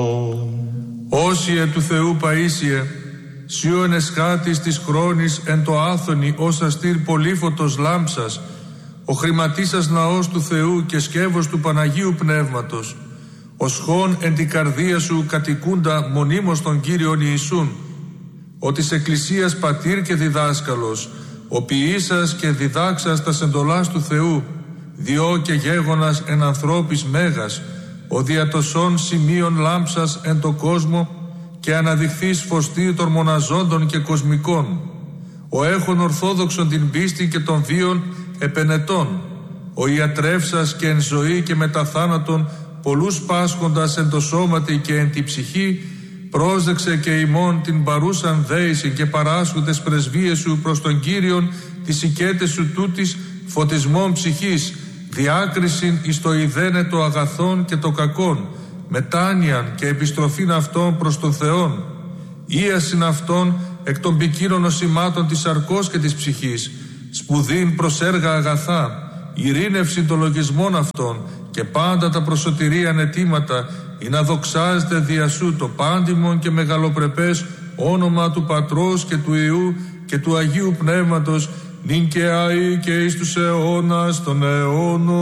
Όσιε του Θεού Παΐσιε, σιω εν εσχάτης της χρόνης εν το άθωνη ως αστήρ πολύφωτος λάμψας, ο χρηματίσας ναός του Θεού και σκεύος του Παναγίου Πνεύματος, ως χών εν την καρδία σου κατοικούντα μονίμως τον Κύριον Ιησούν, ο της Εκκλησίας πατήρ και διδάσκαλος, ο ποιήσας και διδάξας τας εντολάς του Θεού, διό και γέγονας εν ανθρώπης μέγας, ο διατοσών σημείων λάμψας εν το κόσμο και αναδειχθείς φωστήρ των μοναζόντων και κοσμικών, ο έχων ορθόδοξον την πίστη και των βίων επενετών, ο ιατρεύσας και εν ζωή και μετά θάνατον πολλούς πάσχοντας εν το σώματι και εν τη ψυχή, πρόσδεξε και ημών την παρούσαν δέηση και παράσχοντες πρεσβείες σου προς τον Κύριον τις οικέτες σου τούτης φωτισμών ψυχής, διάκρισιν εις το ιδένετο αγαθών και το κακόν, μετάνοιαν και επιστροφήν αυτών προς τον Θεόν, ίασιν αυτών εκ των ποικίλων νοσημάτων της σαρκός και της ψυχής, σπουδήν προς έργα αγαθά, ειρήνευσιν των λογισμών αυτών και πάντα τα προσωτηρίαν αιτήματα, ή να δοξάζεται δια σου το πάντιμον και μεγαλοπρεπές όνομα του Πατρός και του Υιού και του Αγίου Πνεύματος, νυν και αεί και εις τους αιώνας των αιώνων.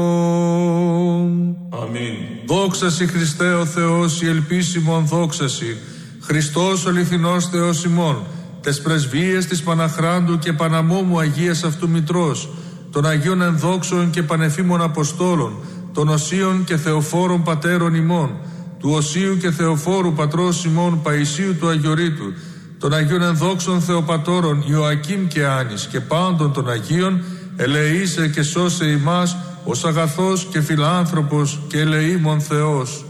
Αμήν. Δόξασι Χριστέ ο Θεός, η ελπίσιμον δόξασι, Χριστός ο αληθινός Θεός ημών, τες πρεσβείες της Παναχράντου και Παναμόμου Αγίας αυτού Μητρός, των Αγίων ενδόξων και πανεφήμων Αποστόλων, των Οσίων και Θεοφόρων Πατέρων ημών, του Οσίου και Θεοφόρου Πατρός ημών Παϊσίου του Αγιορείτου, των Αγίων ενδόξων Θεοπατώρων Ιωακήμ και Άνης και πάντων των Αγίων, ελεήσε και σώσε ημάς ως αγαθός και φιλάνθρωπος και ελεήμων Θεός.